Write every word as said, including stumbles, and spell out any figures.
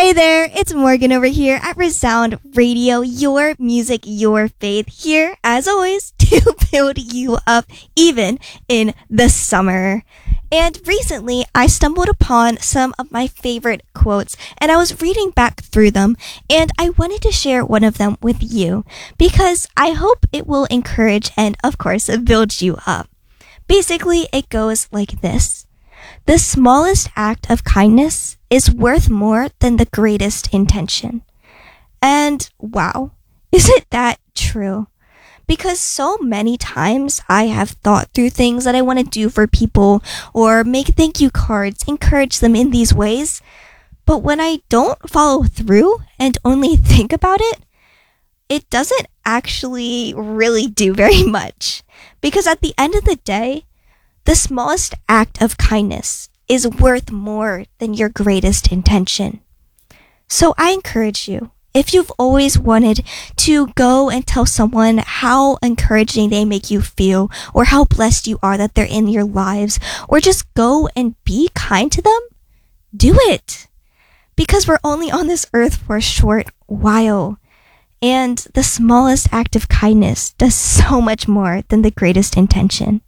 Hey there, it's Morgan over here at Resound Radio, your music, your faith, here as always to build you up even in the summer. And recently I stumbled upon some of my favorite quotes and I was reading back through them and I wanted to share one of them with you because I hope it will encourage and of course build you up. Basically, it goes like this. The smallest act of kindness is worth more than the greatest intention. And wow, isn't that true? Because so many times I have thought through things that I want to do for people or make thank you cards, encourage them in these ways. But when I don't follow through and only think about it, it doesn't actually really do very much. Because at the end of the day, the smallest act of kindness is worth more than your greatest intention. So I encourage you, if you've always wanted to go and tell someone how encouraging they make you feel or how blessed you are that they're in your lives, or just go and be kind to them, do it. Because we're only on this earth for a short while. And the smallest act of kindness does so much more than the greatest intention.